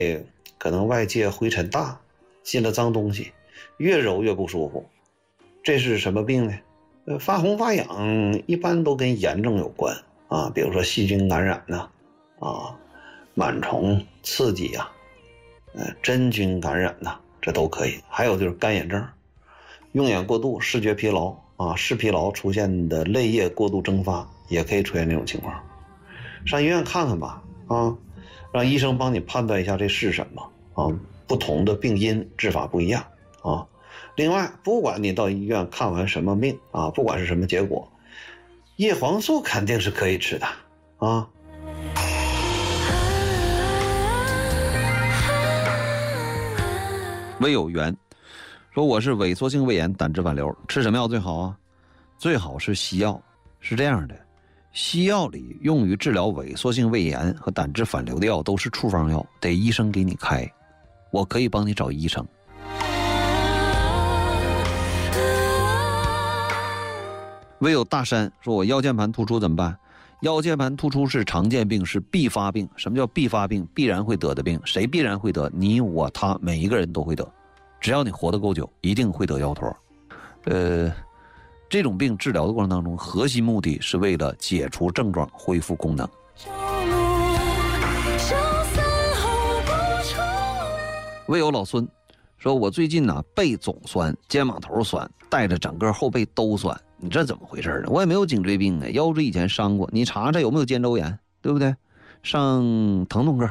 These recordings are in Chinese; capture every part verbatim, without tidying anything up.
可能外界灰尘大，进了脏东西，越揉越不舒服。这是什么病呢？呃，发红发痒一般都跟炎症有关啊，比如说细菌感染呐、啊，啊，螨虫刺激呀、啊，呃，真菌感染呐、啊，这都可以。还有就是干眼症，用眼过度、视觉疲劳啊，视疲劳出现的泪液过度蒸发，也可以出现这种情况。上医院看看吧，啊，让医生帮你判断一下这是什么啊，不同的病因治法不一样啊。另外，不管你到医院看完什么病啊，不管是什么结果，叶黄素肯定是可以吃的啊。 胃有缘说我是萎缩性胃炎胆汁反流，吃什么药最好啊？最好是西药。是这样的，西药里用于治疗萎缩性胃炎和胆汁反流的药都是处方药，得医生给你开，我可以帮你找医生。唯有大山说我腰间盘突出怎么办？腰间盘突出是常见病，是必发病。什么叫必发病？必然会得的病。谁必然会得？你我他每一个人都会得，只要你活得够久，一定会得腰托。呃，这种病治疗的过程当中，核心目的是为了解除症状，恢复功能。唯有老孙说我最近呢背总酸，肩膀头酸，带着整个后背都酸，你这怎么回事呢？我也没有颈椎病啊，腰椎以前伤过，你查查有没有肩周炎，对不对？上疼痛科。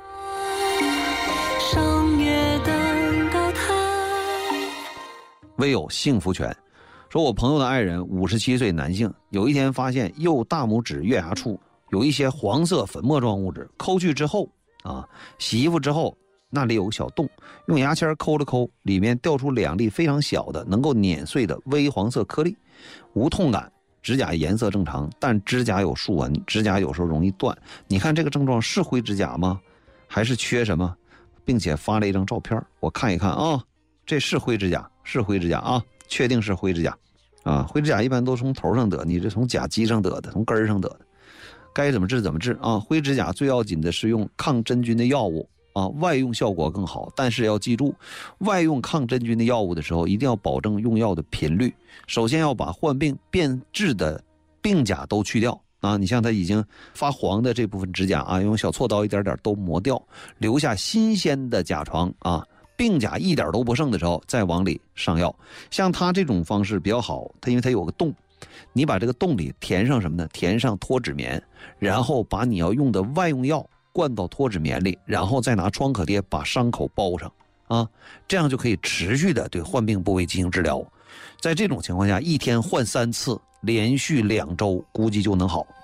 唯有幸福泉说我朋友的爱人五十七岁男性，有一天发现右大拇指月牙处有一些黄色粉末状物质，抠去之后啊，洗衣服之后那里有个小洞，用牙签抠了抠，里面掉出两粒非常小的能够碾碎的微黄色颗粒，无痛感，指甲颜色正常，但指甲有竖纹，指甲有时候容易断。你看这个症状是灰指甲吗？还是缺什么？并且发了一张照片，我看一看啊，这是灰指甲，是灰指甲啊，确定是灰指甲啊。灰指甲一般都从头上得，你这从甲基上得的，从根上得的，该怎么治怎么治啊。灰指甲最要紧的是用抗真菌的药物啊，外用效果更好，但是要记住，外用抗真菌的药物的时候，一定要保证用药的频率。首先要把患病变质的病甲都去掉啊，你像它已经发黄的这部分指甲啊，用小锉刀一点点都磨掉，留下新鲜的甲床啊，病甲一点都不剩的时候，再往里上药。像它这种方式比较好，它因为它有个洞，你把这个洞里填上什么呢？填上脱脂棉，然后把你要用的外用药灌到脱脂棉里，然后再拿创可贴把伤口包上啊，这样就可以持续的对患病部位进行治疗。在这种情况下，一天换三次，连续两周估计就能好。